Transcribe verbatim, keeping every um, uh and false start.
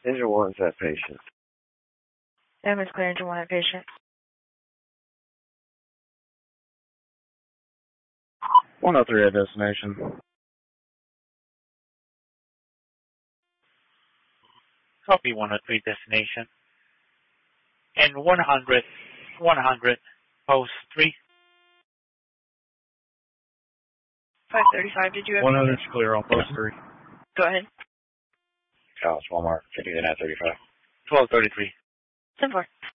Engine one's that patient. Damage clear, engine one at patient. one oh three at destination. Copy one oh three destination. And one hundred, one hundred, post three. five thirty-five, did you have... one hundred's clear on post three. Go ahead. Dallas Walmart, fifty-nine thirty-five. twelve thirty-three. ten four.